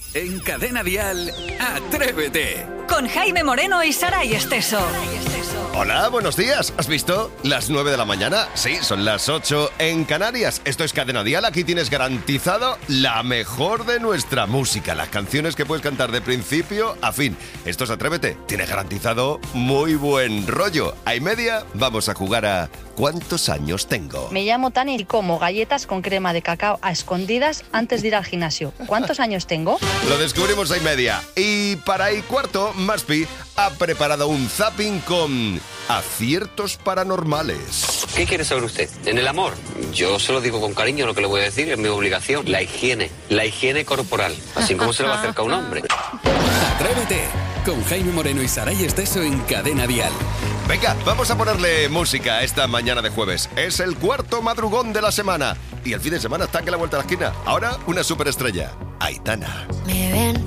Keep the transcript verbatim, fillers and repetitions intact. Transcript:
En Cadena Dial, Atrévete. Con Jaime Moreno y Saray Esteso. Hola, buenos días. ¿Has visto? Las nueve de la mañana. Sí, son las ocho en Canarias. Esto es Cadena Dial. Aquí tienes garantizado la mejor de nuestra música. Las canciones que puedes cantar de principio a fin. Esto es Atrévete. Tienes garantizado muy buen rollo. A y media vamos a jugar a ¿cuántos años tengo? Me llamo Tani y como galletas con crema de cacao a escondidas antes de ir al gimnasio. ¿Cuántos años tengo? Lo descubrimos a y media. Y para y cuarto, Maspi ha preparado un zapping con aciertos paranormales. ¿Qué quiere saber usted? ¿En el amor? Yo se lo digo con cariño, lo que le voy a decir es mi obligación. La higiene, la higiene corporal. Así como se le va a acercar a un hombre. Atrévete, con Jaime Moreno y Saray Esteso en Cadena Dial. Venga, vamos a ponerle música esta mañana de jueves. Es el cuarto madrugón de la semana. Y el fin de semana está aquí a la vuelta de la esquina. Ahora, una superestrella, Aitana. Me ven